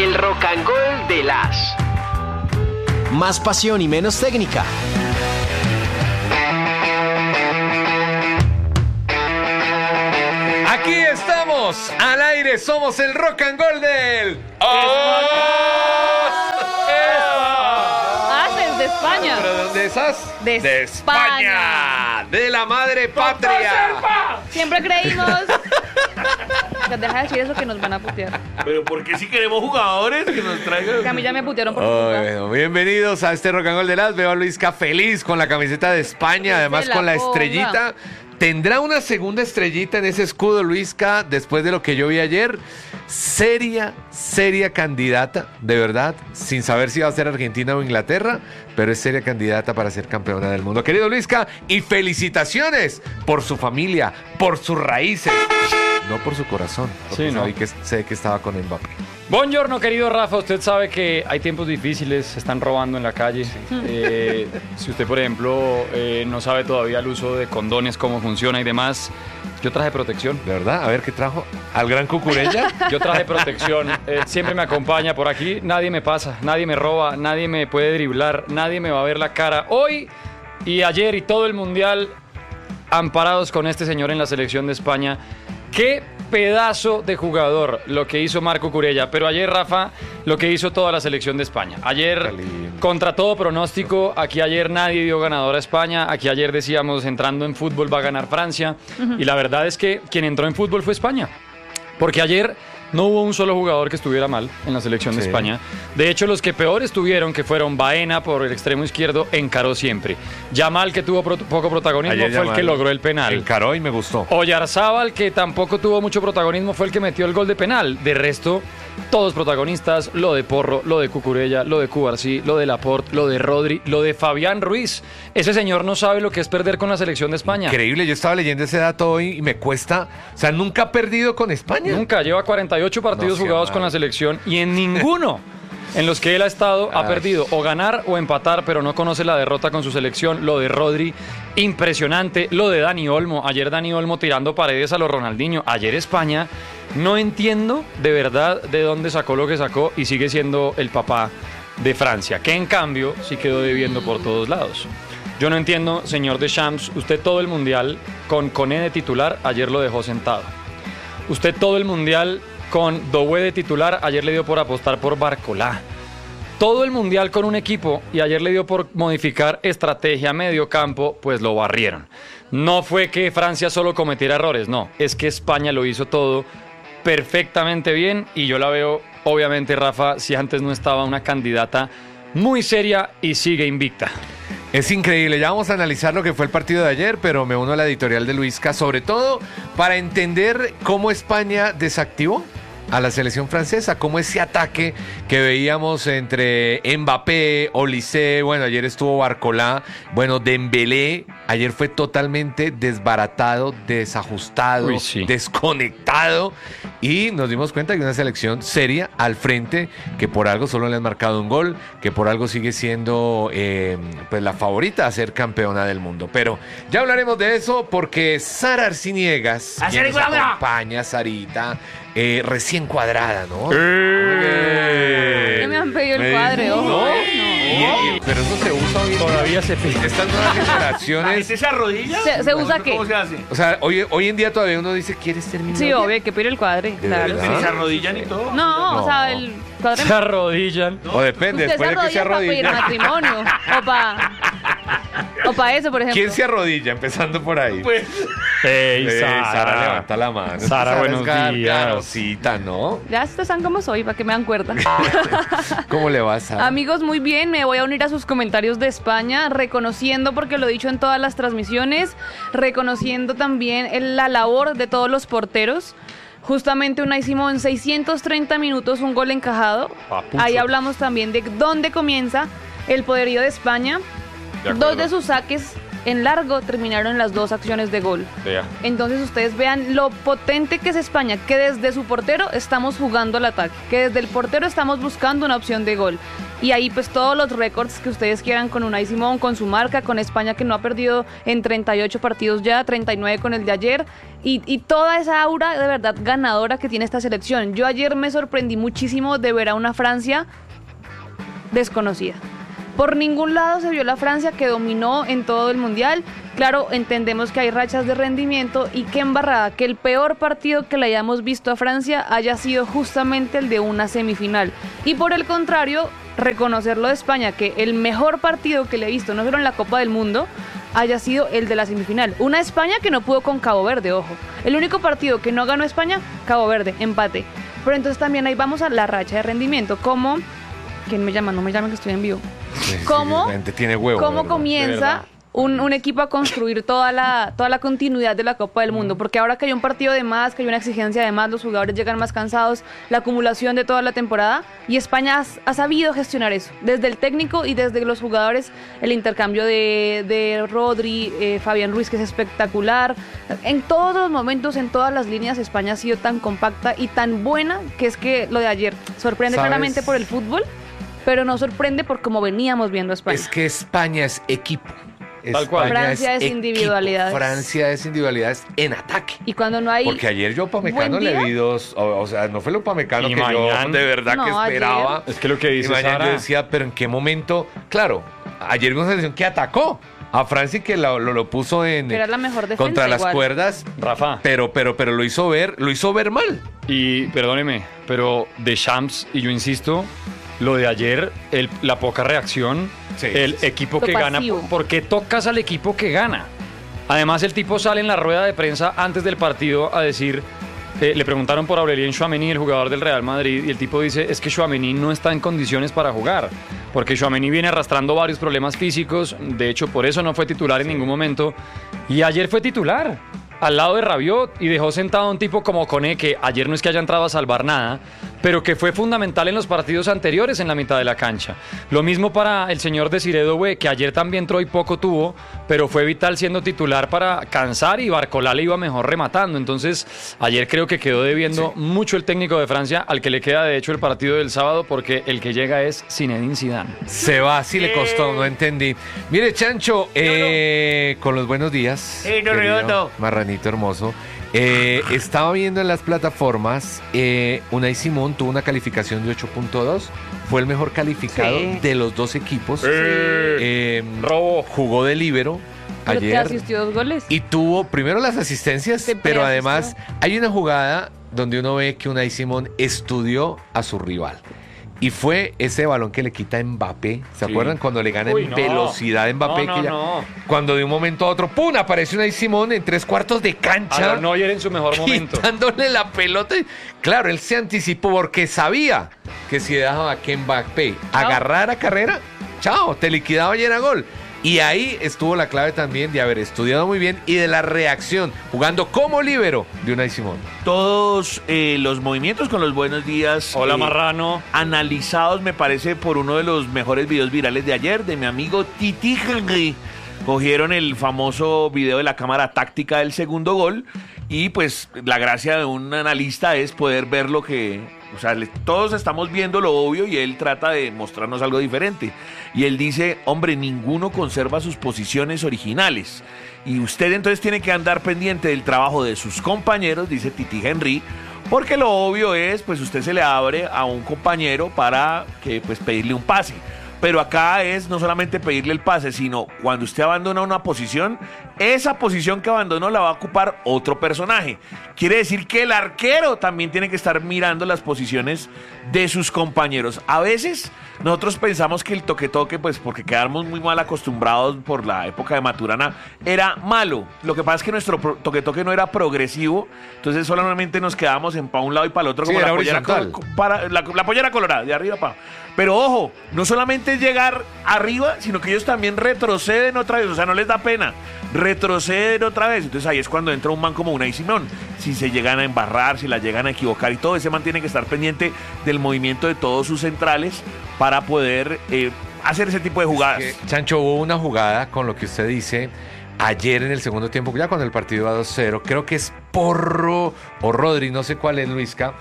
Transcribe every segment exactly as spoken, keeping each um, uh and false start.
El Rock and Roll de las. Más pasión y menos técnica. Aquí estamos, al aire, somos el Rock and Roll del... Ah, desde España. ¿Pero de dónde estás? De de España. España. De la madre patria. Siempre creímos... O sea, deja de decir eso que nos van a putear. Pero ¿por qué si queremos jugadores que nos traigan? Que a mí ya me putearon por tu Oh, culpa. bueno, bienvenidos a este Rock and Roll de las. Veo a Luisca feliz con la camiseta de España, además la con la ponga. estrellita. ¿Tendrá una segunda estrellita en ese escudo, Luisca, después de lo que yo vi ayer? Seria, seria candidata, de verdad, sin saber si va a ser Argentina o Inglaterra, pero es seria candidata para ser campeona del mundo. Querido Luisca, y felicitaciones por su familia, por sus raíces, no por su corazón, porque Sí, ¿no? sabí que, sé que estaba con Mbappé. Buongiorno, querido Rafa. Usted sabe que hay tiempos difíciles, se están robando en la calle. Eh, si usted, por ejemplo, eh, no sabe todavía el uso de condones, cómo funciona y demás, yo traje protección. ¿De verdad? A ver, ¿qué trajo? ¿Al gran Cucurella? Yo traje protección. Él siempre me acompaña por aquí. Nadie me pasa, nadie me roba, nadie me puede driblar, nadie me va a ver la cara. Hoy y ayer y todo el mundial amparados con este señor en la selección de España. ¡Qué pedazo de jugador lo que hizo Marco Cucurella! Pero ayer, Rafa, lo que hizo toda la selección de España. Ayer, contra todo pronóstico, aquí ayer nadie dio ganador a España. Aquí ayer decíamos, entrando en fútbol va a ganar Francia. Uh-huh. Y la verdad es que quien entró en fútbol fue España. Porque ayer no hubo un solo jugador que estuviera mal en la selección de sí. España. De hecho, los que peor estuvieron, que fueron Baena por el extremo izquierdo, encaró siempre. Yamal, que tuvo pro poco protagonismo, ayer fue Yamal el que logró el penal. Encaró y me gustó. Oyarzábal, que tampoco tuvo mucho protagonismo, fue el que metió el gol de penal. De resto, todos protagonistas, lo de Porro, lo de Cucurella, lo de Cubarsí, lo de Laporte, lo de Rodri, lo de Fabián Ruiz. Ese señor no sabe lo que es perder con la selección de España. Increíble, yo estaba leyendo ese dato hoy y me cuesta... O sea, nunca ha perdido con España. Nunca, lleva cuarenta y ocho partidos no jugados mal. Con la selección y en ninguno en los que él ha estado ha perdido o ganar o empatar, pero no conoce la derrota con su selección. Lo de Rodri, impresionante. Lo de Dani Olmo, ayer Dani Olmo tirando paredes a los Ronaldinho. Ayer España, no entiendo de verdad de dónde sacó lo que sacó y sigue siendo el papá de Francia, que en cambio sí quedó debiendo por todos lados. Yo no entiendo, señor Deschamps, usted todo el mundial con Koné de titular, ayer lo dejó sentado. Usted todo el mundial con Doué de titular, ayer le dio por apostar por Barcolá. Todo el mundial con un equipo y ayer le dio por modificar estrategia medio campo, pues lo barrieron. No fue que Francia solo cometiera errores, no, es que España lo hizo todo perfectamente bien y yo la veo, obviamente, Rafa, si antes no estaba una candidata muy seria y sigue invicta. Es increíble, ya vamos a analizar lo que fue el partido de ayer, pero me uno a la editorial de Luisca, sobre todo para entender cómo España desactivó a la selección francesa, cómo ese ataque que veíamos entre Mbappé, Olise, bueno, ayer estuvo Barcolá, bueno, Dembélé, ayer fue totalmente desbaratado, desajustado, Uy, sí. desconectado, y nos dimos cuenta que una selección seria al frente, que por algo solo le han marcado un gol, que por algo sigue siendo eh, pues la favorita a ser campeona del mundo. Pero ya hablaremos de eso porque Sara Arciniegas, quien nos acompaña, Sarita, Eh, recién cuadrada, ¿no? ¡Eh! ¿Qué me han pedido el cuadre? ¿No? Ojo, ¿No? no. Y, y, pero eso se usa hoy. Todavía se pide. Estas nuevas generaciones. ¿Es esa rodilla? ¿Se, se usa qué? ¿Cómo se hace? O sea, hoy, hoy en día todavía uno dice, ¿quieres terminar? Sí, obvio, hay que pedir el cuadre. Claro. verdad? ¿Se arrodillan y todo? No, No. o sea, el cuadre. Se arrodillan. No. O depende, Usted después de que se para pedir arrodilla. matrimonio. O para. O para eso, por ejemplo. ¿Quién se arrodilla? Empezando por ahí. Pues. Ey, Eh, Sara. Sara, levanta la mano. Sara, buenos es días. Carosita, ¿no? Ya ustedes saben cómo soy, para que me dan cuerda. ¿Cómo le vas, Sara? Amigos, muy bien, me voy a unir a sus comentarios de España, reconociendo, porque lo he dicho en todas las transmisiones, reconociendo también el- la labor de todos los porteros. Justamente Unai Simón, seiscientos treinta minutos, un gol encajado. Papucho. Ahí hablamos también de dónde comienza el poderío de España. De acuerdo. Dos de sus saques en largo terminaron en las dos acciones de gol. Vea. Entonces ustedes vean lo potente que es España, que desde su portero estamos jugando al ataque, que desde el portero estamos buscando una opción de gol. y ahí pues todos los récords que ustedes quieran con Unai Simón, con su marca, con España que no ha perdido en treinta y ocho partidos ya, treinta y nueve con el de ayer, y, y toda esa aura de verdad ganadora que tiene esta selección. Yo ayer me sorprendí muchísimo de ver a una Francia desconocida. Por ningún lado se vio la Francia que dominó en todo el Mundial. Claro, entendemos que hay rachas de rendimiento y qué embarrada que el peor partido que le hayamos visto a Francia haya sido justamente el de una semifinal. Y por el contrario, reconocerlo de España, que el mejor partido que le he visto, no solo en la Copa del Mundo, haya sido el de la semifinal. Una España que no pudo con Cabo Verde, ojo. El único partido que no ganó España, Cabo Verde, empate. Pero entonces también ahí vamos a la racha de rendimiento, como... ¿Quién me llama? No me llamen que estoy en vivo. Sí, sí, ¿Cómo, la gente tiene huevo, ¿cómo ¿verdad? comienza un, un equipo a construir toda la, toda la continuidad de la Copa del Mundo? Porque ahora que hay un partido de más, que hay una exigencia de más, los jugadores llegan más cansados, la acumulación de toda la temporada, y España ha, ha sabido gestionar eso, desde el técnico y desde los jugadores, el intercambio de, de Rodri, eh, Fabián Ruiz, que es espectacular. En todos los momentos, en todas las líneas, España ha sido tan compacta y tan buena, que es que lo de ayer sorprende ¿Sabes? claramente por el fútbol, pero no sorprende por cómo veníamos viendo a España. Es que España es equipo. Tal cual. España Francia es equipo. individualidades. Francia es individualidades en ataque. Y cuando no hay... Porque ayer yo a Upamecano buen le día. vi dos, o, o sea, no fue el Upamecano Y que mañana- yo de verdad No, que esperaba. ayer- Es que lo que dice Y mañana Sara- yo decía, pero ¿en qué momento? Claro, ayer vimos una selección que atacó a Francia y que lo, lo, lo puso en Que era la mejor defensa contra las igual. cuerdas, Rafa. pero, pero, pero lo hizo ver, lo hizo ver mal. Y perdóneme, pero Deschamps, y yo insisto, lo de ayer, el- la poca reacción, Sí, el sí, sí. equipo Lo que gana, pasivo. ¿por por qué tocas al equipo que gana? Además, el tipo sale en la rueda de prensa antes del partido a decir, eh, le preguntaron por Aurelien Tchouaméni, el jugador del Real Madrid, y el tipo dice, es que Tchouaméni no está en condiciones para jugar, porque Tchouaméni viene arrastrando varios problemas físicos, de hecho, por eso no fue titular en ningún momento, y ayer fue titular, al lado de Rabiot, y dejó sentado a un tipo como Koné, que ayer no es que haya entrado a salvar nada, pero que fue fundamental en los partidos anteriores en la mitad de la cancha. Lo mismo para el señor Desiré Doué, que ayer también entró y poco tuvo, pero fue vital siendo titular para cansar, y Barcolá le iba mejor rematando. Entonces, ayer creo que quedó debiendo sí. mucho el técnico de Francia, al que le queda de hecho el partido del sábado, porque el que llega es Zinedine Zidane. Se va, sí le costó, no entendí. Mire, Chancho, eh, con los buenos días. Eh, no, querido Redondo. Marranito hermoso. Eh, estaba viendo en las plataformas, eh, Unai Simón tuvo una calificación de ocho punto dos, fue el mejor calificado Sí. de los dos equipos. Eh, Eh, robo. Jugó de líbero Pero te ayer asistió dos goles. y tuvo primero las asistencias, Te pero preasistió. además hay una jugada donde uno ve que Unai Simón estudió a su rival. Y fue ese balón que le quita a Mbappé. ¿Se Sí. acuerdan? Cuando le gana Uy, en no. velocidad a Mbappé. No, que no, ya- no. Cuando de un momento a otro, ¡pum! Aparece Unai Simón en tres cuartos de A cancha. la Neuer en su mejor momento. Quitándole la pelota. y- Claro, él se anticipó porque sabía que si dejaba que Mbappé agarrara carrera, chao, te liquidaba y era gol. Y ahí estuvo la clave también de haber estudiado muy bien y de la reacción, jugando como líbero de Unai Simón. Todos eh, los movimientos con los buenos días. Hola, eh, Marrano. Analizados, me parece, por uno de los mejores videos virales de ayer, de mi amigo Titi Henry. Cogieron el famoso video de la cámara táctica del segundo gol y pues la gracia de un analista es poder ver lo que... O sea, le- todos estamos viendo lo obvio y él trata de mostrarnos algo diferente. Y él dice, hombre, ninguno conserva sus posiciones originales. Y usted entonces tiene que andar pendiente del trabajo de sus compañeros, dice Titi Henry, porque lo obvio es, pues usted se le abre a un compañero para que pues pedirle un pase. Pero acá es no solamente pedirle el pase, sino cuando usted abandona una posición, esa posición que abandonó la va a ocupar otro personaje. Quiere decir que el arquero también tiene que estar mirando las posiciones de sus compañeros. A veces nosotros pensamos que el toque-toque, pues porque quedamos muy mal acostumbrados por la época de Maturana, era malo. Lo que pasa es que nuestro pro- toque-toque no era progresivo, entonces solamente nos quedábamos en para un lado y para el otro, Sí, como era la pollera, horizontal. co- para, la, la pollera colorada, de arriba para... Pero ojo, no solamente es llegar arriba, sino que ellos también retroceden otra vez, o sea, no les da pena, retroceden otra vez. Entonces ahí es cuando entra un man como Unai Simón, si se llegan a embarrar, si la llegan a equivocar y todo, ese man tiene que estar pendiente del movimiento de todos sus centrales para poder eh, hacer ese tipo de jugadas. Que, Chancho, hubo una jugada con lo que usted dice ayer en el segundo tiempo, ya cuando el partido va dos cero, creo que es Porro o Rodri, no sé cuál es, Luisca,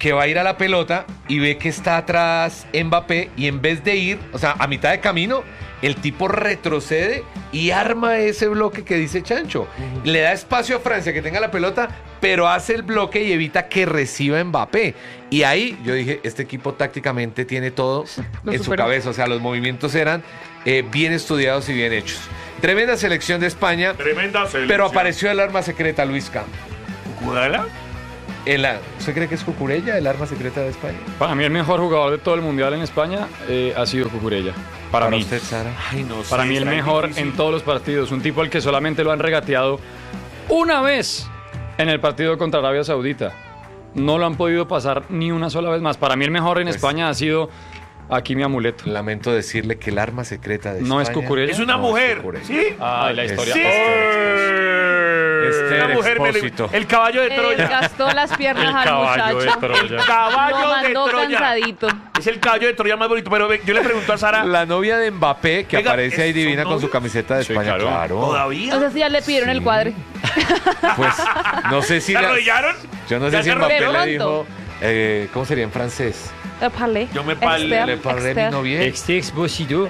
que va a ir a la pelota y ve que está atrás Mbappé y en vez de ir, o sea, a mitad de camino, el tipo retrocede y arma ese bloque que dice Chancho. Uh-huh. Le da espacio a Francia que tenga la pelota, pero hace el bloque y evita que reciba Mbappé. Y ahí yo dije, este equipo tácticamente tiene todo Lo en superó. su cabeza. O sea, los movimientos eran eh, bien estudiados y bien hechos. Tremenda selección de España. Tremenda selección. Pero apareció el arma secreta, Luisca. ¿Cucurella? El, ¿Usted cree que es Cucurella, el arma secreta de España? Para mí el mejor jugador de todo el mundial en España eh, ha sido Cucurella. Para, Para mí. usted, Sara. Ay, no sé. Para mí el está mejor difícil. en todos los partidos. Un tipo al que solamente lo han regateado una vez en el partido contra Arabia Saudita. No lo han podido pasar ni una sola vez más. Para mí el mejor en Pues- España ha sido aquí mi amuleto. Lamento decirle que el arma secreta de No es España Cucurella. Es una no mujer. Cucurella. ¿Sí? Ay, la Es- historia. Sí. Esther Una mujer me lo- Expósito. El caballo de Eh, Troya. gastó las piernas al muchacho. El caballo Lo de mandó Troya. cansadito. Es el caballo de Troya más bonito. Pero ve, yo le pregunto a Sara. La novia de Mbappé, que Venga, aparece ahí ¿son divina con su novios? camiseta de Sí, España. claro. Claro. ¿Todavía? No sé si ya le pidieron el cuadre. Pues no sé si ¿Se la- arrodillaron? yo no ¿Ya sé si se Mbappé le arrodilló? dijo eh, ¿cómo sería en francés? Le parlé. Yo me parlé, Esther, Le parlé mi Esther. novia. Este Expósito.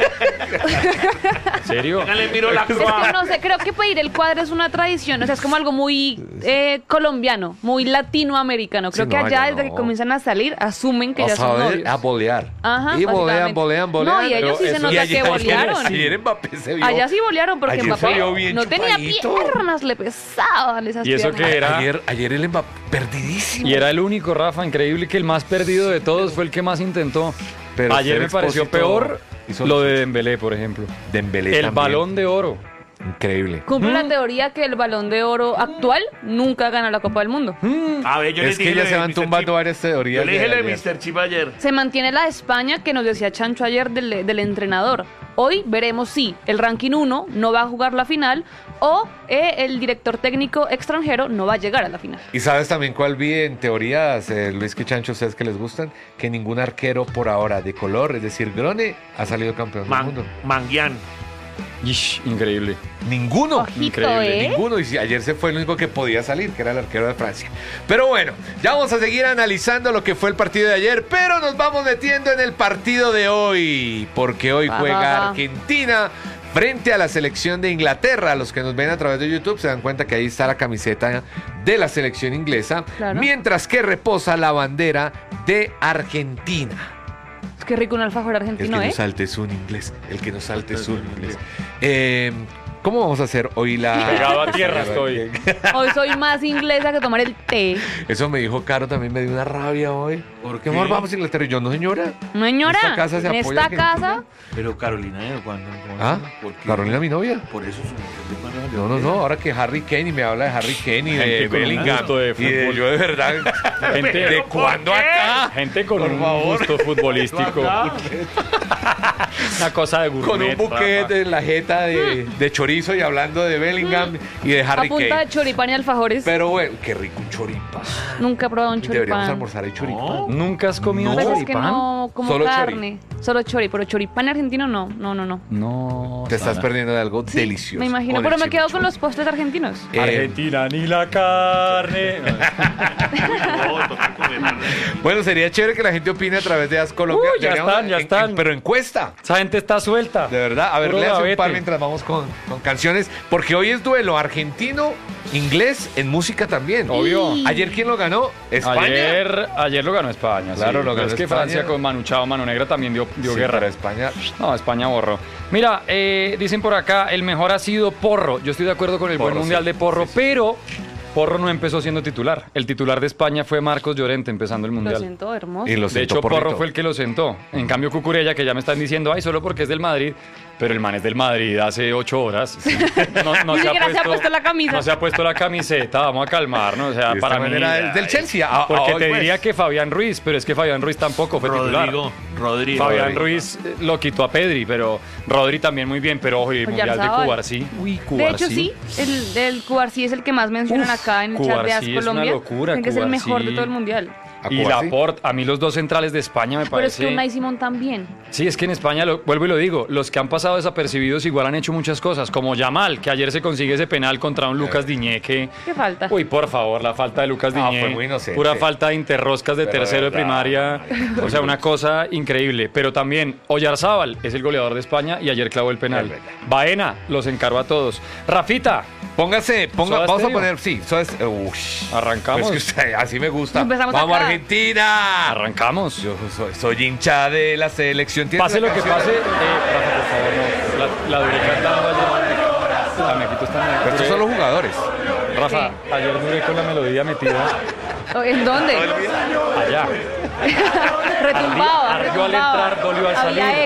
¿En serio? Venga, le miro la Es que no sé, creo que pedir el cuadre es una tradición, o sea, es como algo muy eh, colombiano, muy latinoamericano. Creo Sí, que no, allá allá desde no. que comienzan a salir, asumen que A ya son saber, novios. a bolear. Ajá, y bolean, básicamente. bolean, bolean. No, y ellos sí Pero se eso- nota Y que ayer- bolearon. Ayer Mbappé se vio. Allá sí bolearon porque Ayer se Mbappé vio bien no tenía chupadito. piernas, le pesaban esas Y eso piernas. que era- Ayer, ayer el Mbappé perdidísimo. Y era el único, Rafa, increíble que el más perdido de todos fue el que más intentó. Pero Ayer me Esther pareció Expósito peor hizo lo lo de suyo. Dembélé, por ejemplo. Dembélé El también. balón de oro. Increíble. Cumple la teoría que el balón de oro actual nunca gana la Copa del Mundo. A ver, yo Es les que dije ya lo se de van mister tumbando Chip. varias teorías. Yo le dije de lo de ayer. mister Chip ayer. Se mantiene la de España que nos decía Chancho ayer del, del entrenador. Hoy veremos si el ranking uno no va a jugar la final o eh, el director técnico extranjero no va a llegar a la final. Y sabes también cuál vi en teorías, eh, Luis que Chancho, ustedes que les gustan, que ningún arquero por ahora de color, es decir, Grone, ha salido campeón del Man- mundo. Manguián. Ish, increíble. Ninguno. Ojito, increíble, ¿eh? Ninguno. Y si ayer se fue el único que podía salir, que era el arquero de Francia. Pero bueno, ya vamos a seguir analizando lo que fue el partido de ayer, pero nos vamos metiendo en el partido de hoy, porque hoy Va, juega va, va. Argentina frente a la selección de Inglaterra. Los que nos ven a través de YouTube se dan cuenta que ahí está la camiseta de la selección inglesa, Claro. mientras que reposa la bandera de Argentina. Es que rico un alfajor El argentino, que ¿eh? no salte es un inglés. El que no salte es un inglés. Eh, ¿Cómo vamos a hacer hoy la...? Pegado a tierra estoy. Hoy soy más inglesa que tomar el té. Eso me dijo Caro, también me dio una rabia hoy. ¿Por qué, amor, vamos a Inglaterra? Y yo, no, señora. No, señora, Esta casa se en apoya esta a casa, Argentina. Pero Carolina, ¿de cuándo? ¿Cómo ¿Ah? así? ¿Por qué? Carolina, mi novia. Por eso su ¿de cuándo es el No, no, no. Ahora que Harry Kane y me habla de Harry Kane y de Gente con un Bellingham. gusto de y de, fútbol. yo de verdad. Gente- ¿De ¿Pero por cuándo qué? acá? Gente con Por un favor. gusto futbolístico. Una cosa de gourmet. Con un buquet Rafa. de la jeta de, de chorizo y hablando de Bellingham y de a Harry punta Kane. de choripán y alfajores. Pero bueno, qué rico un choripán. Nunca he probado un Deberíamos choripán. almorzar ahí choripán. No. ¿Nunca has comido No. Pues es que choripán? no como Solo chori. carne. Solo chori, pero choripán argentino no. No, no, no. No. Te estás Sara. perdiendo de algo delicioso. Me imagino, con pero el me quedo con chimichurri. los postres argentinos. Eh, Argentina ni la carne. No, toca comer. Bueno, sería chévere que la gente opine a través de As Colombia. Uy, ya Deberíamos- están, ya en- están. en- pero encuesta. Esa gente está suelta. De verdad, a ver, Puro le hace un gavete. par mientras vamos con, con canciones, porque hoy es duelo argentino, inglés, en música también. Obvio. Ayer, ¿quién lo ganó? España. Ayer, ayer lo ganó España. Claro, sí. lo Pero ganó es que España. Francia con Manu Chao, Mano Negra también dio, dio Sí, guerra. para España. No, España borró. Mira, eh, dicen por acá, el mejor ha sido Porro. Yo estoy de acuerdo con el Porro, buen mundial sí. de Porro, Sí, sí. pero Porro no empezó siendo titular. El titular de España fue Marcos Llorente empezando el Lo mundial. siento hermoso. Y lo De sentó hecho, Porrito. Porro fue el que lo sentó. En cambio, Cucurella, que ya me están diciendo, ay, solo porque es del Madrid, pero el man es del Madrid hace ocho horas. No, no Ni siquiera se ha puesto la camisa. No se ha puesto la camiseta, vamos a calmarnos. O sea, De esta para mí, manera es del Chelsea. a- a porque hoy, te pues. diría que Fabián Ruiz, pero es que Fabián Ruiz tampoco fue titular. Rodrigo. Rodrigo. Fabián Rodrigo. Ruiz eh, lo quitó a Pedri, pero Rodri también muy bien, pero ojo, y el mundial de Oyarzabal. Cubarsí. Uy, De Cubarsí. hecho, sí, el del Cubarsí es el que más mencionan Uf, acá en el chat de As Cubarsí es una Colombia. locura, Dicen que es el mejor de Cubarsí. todo el mundial. ¿A y Cubarsí? Laporte. A mí los dos centrales de España me Pero es parece... que Unai Simón también. Sí, es que en España, lo, vuelvo y lo digo, los que han pasado desapercibidos igual han hecho muchas cosas, como Yamal, que ayer se consigue ese penal contra un Lucas Diñé que... ¿Qué falta? Uy, por favor, la falta de Lucas No, Diñé. fue muy inocente. Pura falta de interroscas de Pero tercero de verdad, primaria. marica. O sea, una cosa increíble. Pero también Oyarzábal es el goleador de España y ayer clavó el penal. Es verdad. Baena los encargó a todos. Rafita, Póngase, ponga, ¿Soda vamos a Stereo? poner, sí, Soda Stereo. Ush. Arrancamos. Pues que usted- así me gusta. Empezamos Vamos acá. Argentina. arrancamos. Yo soy, soy hincha de la selección. ¿Tienes Pase la lo que canción? pase, eh, Rafa, por favor, no. La, la duré cantando ayer. La me quito esta Pero estos son los jugadores. Rafa, ayer duré con la melodía metida ¿En dónde? allá. retumbaba, Ardió al retumbaba. entrar, dolió al Había salir.